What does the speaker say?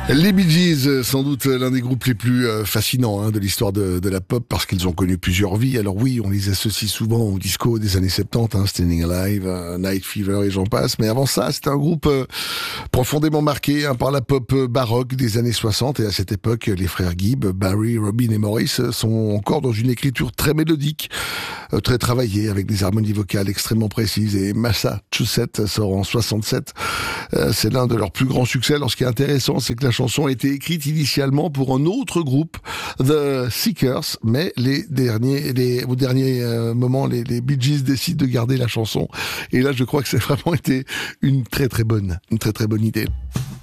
Les Bee Gees, sans doute l'un des groupes les plus fascinants de l'histoire de la pop, parce qu'ils ont connu plusieurs vies. Alors oui, on les associe souvent au disco des années 70, Standing Alive, Night Fever et j'en passe. Mais avant ça, c'était un groupe profondément marqué par la pop baroque des années 60. Et à cette époque, les frères Gibb, Barry, Robin et Maurice sont encore dans une écriture très mélodique, très travaillée, avec des harmonies vocales extrêmement précises. Et Massachusetts sort en 67. C'est l'un de leurs plus grands succès. Alors ce qui est intéressant, c'est que la chanson a été écrite initialement pour un autre groupe, The Seekers, mais au dernier moment, les Bee Gees décident de garder la chanson. Et là, je crois que c'est vraiment été une très très bonne idée.